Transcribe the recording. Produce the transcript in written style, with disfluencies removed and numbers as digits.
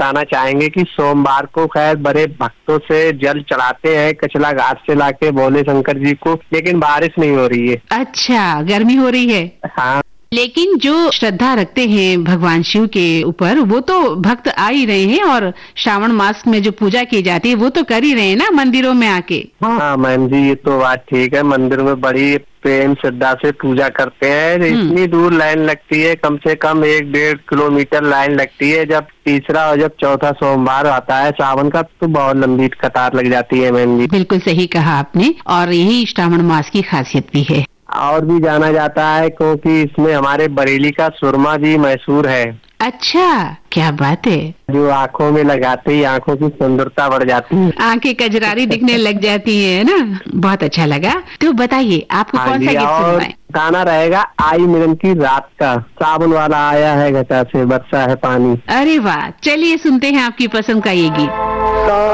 बताना चाहेंगे कि सोमवार को खैर बड़े भक्तों से जल चढ़ाते हैं कचला घाट से लाके भोले शंकर जी को, लेकिन बारिश नहीं हो रही है। अच्छा, गर्मी हो रही है। हाँ, लेकिन जो श्रद्धा रखते हैं भगवान शिव के ऊपर वो तो भक्त आ ही रहे हैं, और श्रावण मास में जो पूजा की जाती है वो तो कर ही रहे हैं ना मंदिरों में आके। हाँ मैम जी, ये तो बात ठीक है। मंदिर में बड़ी प्रेम श्रद्धा से पूजा करते हैं। इतनी दूर लाइन लगती है, कम से कम 1-1.5 किलोमीटर लाइन लगती है। जब तीसरा और जब चौथा सोमवार आता है सावन का तो बहुत लंबी कतार लग जाती है मैम जी। बिल्कुल सही कहा आपने, और यही श्रावण मास की खासियत भी है। और भी जाना जाता है क्योंकि इसमें हमारे बरेली का सुरमा भी मशहूर है। अच्छा, क्या बात है। जो आँखों में लगाते ही आँखों की सुंदरता बढ़ जाती है, आंखें कजरारी दिखने लग जाती है ना। बहुत अच्छा लगा। तो बताइए आपको हाँ कौन सा जी। गीत और सुनना है? गाना रहेगा आई मिलन की रात का, सावन वाला आया है घटा से बरसा है पानी। अरे वाह, चलिए सुनते हैं आपकी पसंद का ये गीत।